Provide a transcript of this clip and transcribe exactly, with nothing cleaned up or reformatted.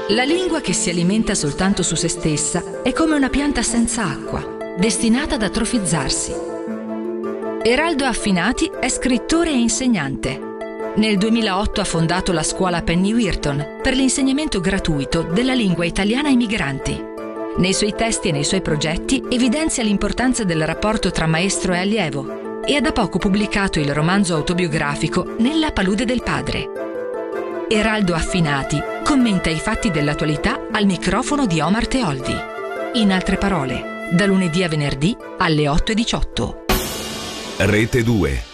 La lingua che si alimenta soltanto su se stessa è come una pianta senza acqua, destinata ad atrofizzarsi. Eraldo Affinati è scrittore e insegnante. Nel duemilaotto ha fondato la scuola Penny Wheaton per l'insegnamento gratuito della lingua italiana ai migranti. Nei suoi testi e nei suoi progetti evidenzia l'importanza del rapporto tra maestro e allievo e ha da poco pubblicato il romanzo autobiografico Nella palude del padre. Eraldo Affinati commenta i fatti dell'attualità al microfono di Omar Teoldi. In altre parole, da lunedì a venerdì alle otto e diciotto. Rete due.